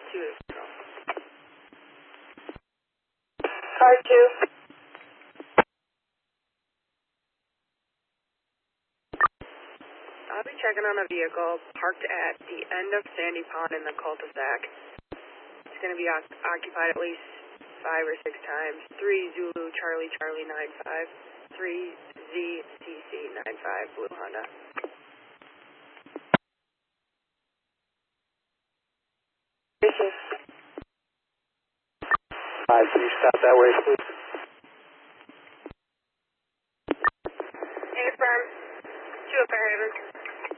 Car 2. I'll be checking on a vehicle parked at the end of Sandy Pond in the cul-de-sac. It's going to be occupied at least 5 or 6 times. 3 Zulu Charlie Charlie 95, 3 ZCC 95 Blue Honda. 5, can you stop that way, please?